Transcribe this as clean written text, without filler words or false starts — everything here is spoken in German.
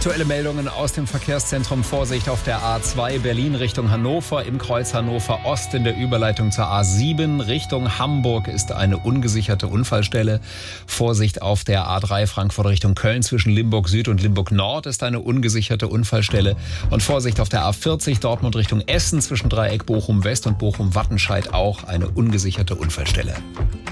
Aktuelle Meldungen aus dem Verkehrszentrum. Vorsicht auf der A2 Berlin Richtung Hannover. Im Kreuz Hannover Ost in der Überleitung zur A7 Richtung Hamburg ist eine ungesicherte Unfallstelle. Vorsicht auf der A3 Frankfurt Richtung Köln zwischen Limburg Süd und Limburg Nord ist eine ungesicherte Unfallstelle. Und Vorsicht auf der A40 Dortmund Richtung Essen zwischen Dreieck Bochum West und Bochum Wattenscheid auch eine ungesicherte Unfallstelle.